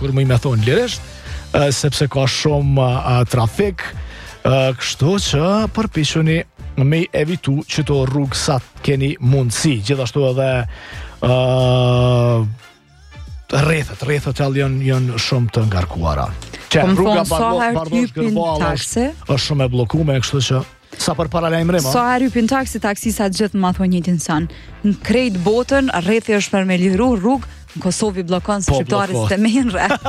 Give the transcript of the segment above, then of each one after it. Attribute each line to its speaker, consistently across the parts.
Speaker 1: kur më thon lirisht, sepse ka shumë trafik, kështu që përpiquni me evitu që to rrugë sa keni mundësi. Gjithashtu edhe rrethet janë shumë të ngarkuara. Që rruga Barbosh Gërballa është shumë e bllokuar, kështu që sa për paralajmërim.
Speaker 2: Sa herë hypin taksisat gjithë më thonë njëjtin san. Në krejt botën rrethi është për me liru rrugë, në Kosovë bllokon se shqiptarët të merrin rreth.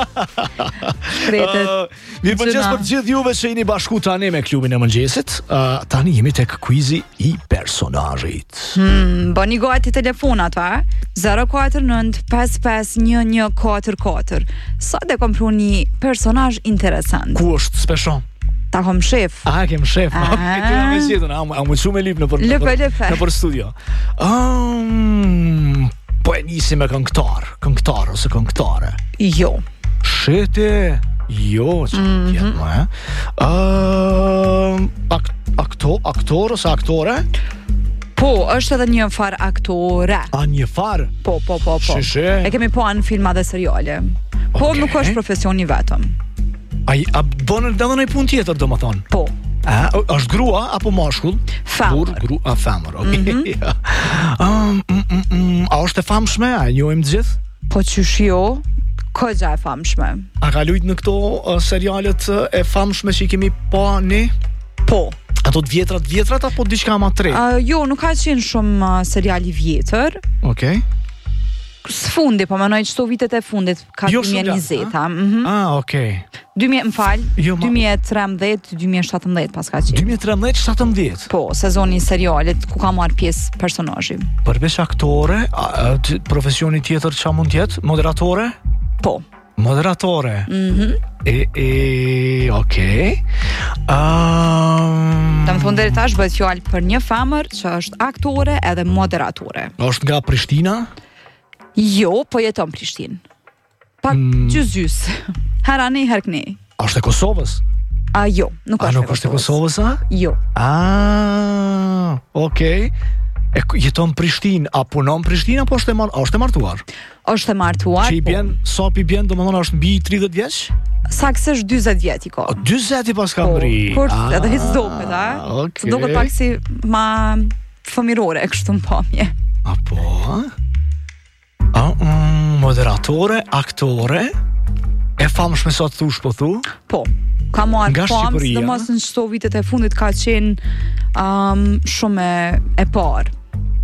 Speaker 1: Mirë mëngjes për gjithë juve që jeni bashku tani me klubin e mëngjesit. Tani jemi tek quizi i personazhit.
Speaker 2: Bëni gati telefonat, 049 551 Sa dhe kom pru një personazh interesant.
Speaker 1: Ku është speshon?
Speaker 2: Ta kom shef.
Speaker 1: Kem shef. A më shumë e lip në për studio. Po e nisi me këngëtar ose këngëtare.
Speaker 2: Jo.
Speaker 1: Shete, jo, që tjetë më, aktor ose aktore?
Speaker 2: Po, është edhe një farë aktore.
Speaker 1: Një farë?
Speaker 2: Po.
Speaker 1: Shishe?
Speaker 2: E kemi po në filma dhe seriale. Po, nuk është profesioni vetëm.
Speaker 1: A bënë edhe në pun tjetër, do më thonë?
Speaker 2: Po.
Speaker 1: Është grua apo mashkull?
Speaker 2: Femër.
Speaker 1: Femër, okej. A është e famshme? A njohim gjithë?
Speaker 2: Po qysh jo, këgja e famshme.
Speaker 1: A ka lujt në këto serialet e famshme që i kemi pa ne?
Speaker 2: Po.
Speaker 1: Ato të vjetrat apo diçka ma tre?
Speaker 2: Jo, nuk ka qenë shumë seriali vjetër.
Speaker 1: Okej.
Speaker 2: Së fundi, po mënoj qëto vitet e fundit, ka 2020.
Speaker 1: Okej.
Speaker 2: 2013-2017 pas ka qenë.
Speaker 1: 2013-2017?
Speaker 2: Po, sezoni serialit ku ka marrë pjesë personazhi.
Speaker 1: Përveç aktore, profesioni tjetër që mund tjetë? Moderatore?
Speaker 2: Po.
Speaker 1: Moderatore? Okej.
Speaker 2: Ta më thonë deri tash bëhet fjallë për një femër që është aktore edhe moderatore.
Speaker 1: Është nga Prishtina?
Speaker 2: Jo, po jeton Prishtinë. Pak gjysgjys. Hera ne, herë këne.
Speaker 1: A është e Kosovës?
Speaker 2: Jo, nuk është
Speaker 1: e Kosovës, a?
Speaker 2: Jo.
Speaker 1: Okej. Jeton Prishtinë, a punon Prishtinë, apo është e martuar?
Speaker 2: Është e martuar.
Speaker 1: Që i bjen, sa pi bjen, do më thonë është mbi 30 vjeç?
Speaker 2: Saksisht 40 vjet i ka.
Speaker 1: 40 i pas ka mri.
Speaker 2: Por edhe hiç doket,
Speaker 1: Okej.
Speaker 2: Doket pak si ma fëmirore, kështu në pamje.
Speaker 1: Apo? Moderatore, aktore, e famshme sa të thush po thu?
Speaker 2: Po, ka marrë famë, dhe mos në qëto vitet e fundit ka qenë shumë e parë.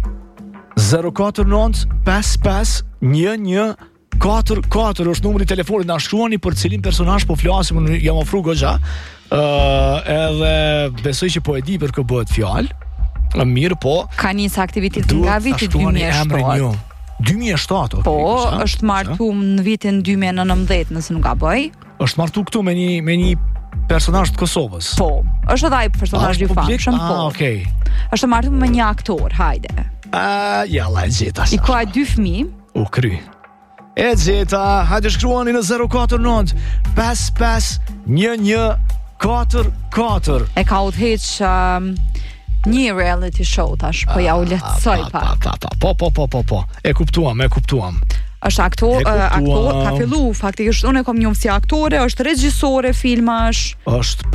Speaker 1: 049 55 11 44 është numri i telefonit, na shkruani për cilin personazh po flasim, unë jam ofru goxha, edhe besoj që po e di për kë bëhet fjalë. Mirë, po.
Speaker 2: Ka nisë aktivitet nga viti 2007.
Speaker 1: 2007,
Speaker 2: po, është martu në vitin 2019, nëse nuk gaboj.
Speaker 1: Është martu këtu me një personazh të Kosovës.
Speaker 2: Po, është edhe ai personazh i famshëm, po.
Speaker 1: Okej.
Speaker 2: Është martu me një aktor, hajde.
Speaker 1: Jalla e gjeta.
Speaker 2: I ka 2 fëmijë.
Speaker 1: U kry. E gjeta, hajde shkruani në 049 55 11 44.
Speaker 2: E ka udhëheq një reality show tash, po ja u lehtësoj pak.
Speaker 1: Po. E kuptuam.
Speaker 2: Është aktor, ka fillu faktikisht, unë e kom njohur si aktore, është regjisore filmash.
Speaker 1: Është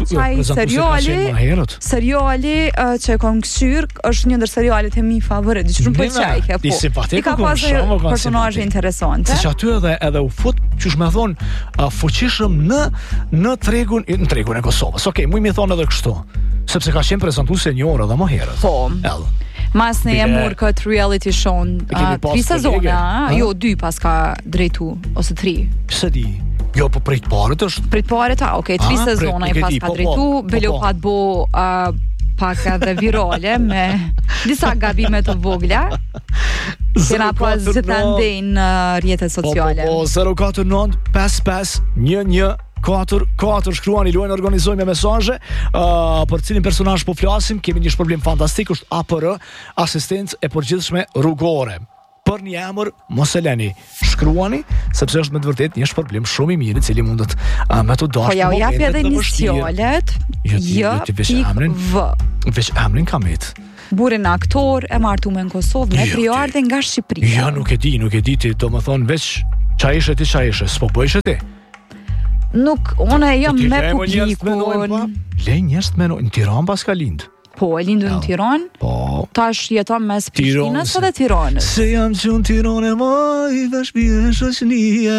Speaker 2: seriali që e kam kthyer, është një ndër serialet e mi favorit, diçka shumë pëlqej po. I ka pasur personazhe interesante.
Speaker 1: Si aty edhe u fut, qysh më thon, fuqishëm në tregun e Kosovës. Okej, më thon edhe kështu. Sepse ka qenë prezantuese një orë dhe më herët.
Speaker 2: Po. Mas ne e murë këtë reality show 3 sezone, jo 2 pas ka drejtu, ose 3.
Speaker 1: Se di? Jo, po prit paret është?
Speaker 2: Prit paret, okej, 3 sezone i pas ka drejtu, belo pat bo pak edhe virale me disa gabime të vogla. Kena pas gjithë ndej në rrjetet sociale.
Speaker 1: Po, 049 55 11 4 shkruani, luajnë, organizojmë mesazhe për cilin personazh po flasim. Kemi një shpërblim fantastik, është APR, asistencë e përgjithshme rrugore. Për një emër mos e lëni, shkruani, sepse është me të vërtetë një shpërblim shumë i mirë, i cili mundet me të dashur.
Speaker 2: Po ja u japi edhe inicialet JV.
Speaker 1: Veç emrin kamit.
Speaker 2: Burin aktor e martuar në Kosovë, me priardhje nga Shqipëria.
Speaker 1: Ja, nuk e di ti, domethënë veç Qa ishe ti, s'po bëjshe ti?
Speaker 2: Nuk, une jam me publikun.
Speaker 1: Lej njerëz të menojnë, në Tiranë pas ka lind.
Speaker 2: Po, e lindu në Tiranë.
Speaker 1: Po.
Speaker 2: Tash jeton mes Prishtinës edhe Tiranës.
Speaker 1: Se jam që në Tiranë, moj, dhe shpije shoqënia.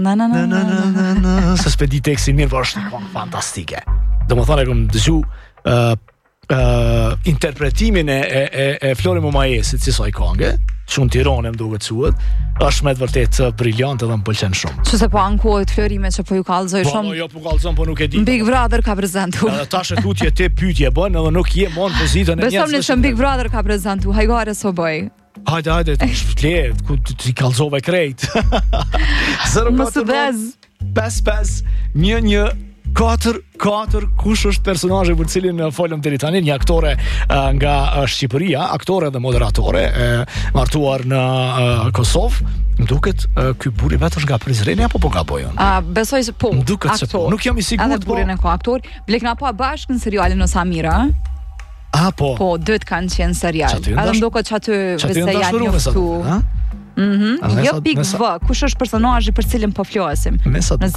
Speaker 1: Se s'pe di tekstin mirë, por është fantastike. Do më thonë e këmë dëgju interpretimin e Flori Mumajesit si saj kange, që në Tiranë më duket suhet, është me të vërtet briljant edhe më pëlqen shumë.
Speaker 2: Që se po ankohet Florime që po ju kallëzoj shumë.
Speaker 1: Po, jo po kallëzon, po nuk e di.
Speaker 2: Big Brother ka prezentu.
Speaker 1: Edhe tash e tutje ti pyetje bën edhe nuk je mon pozitën e
Speaker 2: njerëzve. Besom në Big Brother ka prezentu, hajgare so bëj.
Speaker 1: Hajde, le, ku ti kallëzove krejt. 0-4-5-5-1-1-4-4 kush është personazhi për cilin folëm deri tani, një aktore nga Shqipëria, aktore dhe moderatore, martuar në Kosovë. Më duket ky burri vetë është nga Prizreni apo po gabojën?
Speaker 2: Besoj se po.
Speaker 1: Më duket se po. Nuk jam i sigurt,
Speaker 2: po. Edhe burrin e ka aktor. Blekna pa bashkë në serialin në Samira.
Speaker 1: Po.
Speaker 2: Po, dytë kanë qenë serial. Edhe më duket që aty vese janë njoftu. Jo Big V, kush është personazhi për cilin po flasim? Në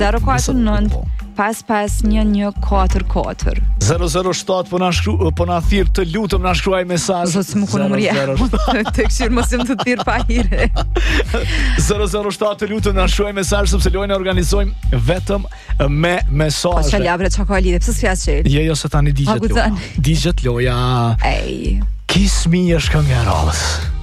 Speaker 2: 049-55-11-44
Speaker 1: 007 po na thirr, të lutem na shkruaj mesazh.
Speaker 2: Zot më numri. Të këshir mos më të thirr pa hire.
Speaker 1: 007 të lutem na shkruaj mesazh sepse lojën e organizojmë vetëm me mesazhe.
Speaker 2: Po çalavre çka lidhje, pse s'flas çel?
Speaker 1: Jo se tani digjet loja. Digjet loja.
Speaker 2: Ej.
Speaker 1: Kiss me është këngë e radhës.